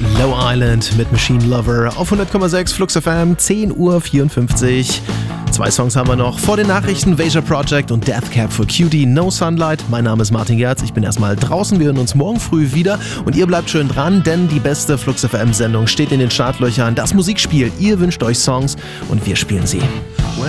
Low Island mit Machine Lover auf 100,6 Flux FM, 10:54 Uhr. 2 Songs haben wir noch vor den Nachrichten, Veja Project und Death Cab for Cutie, No Sunlight. Mein Name ist Martin Gerz, ich bin erstmal draußen, wir hören uns morgen früh wieder und ihr bleibt schön dran, denn die beste Flux FM Sendung steht in den Startlöchern, das Musikspiel. Ihr wünscht euch Songs und wir spielen sie.